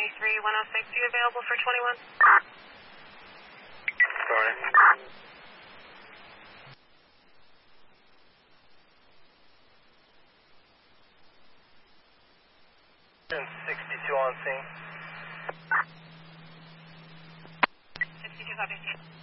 106, you available for 21? Sorry. 62 on scene. 62, copy.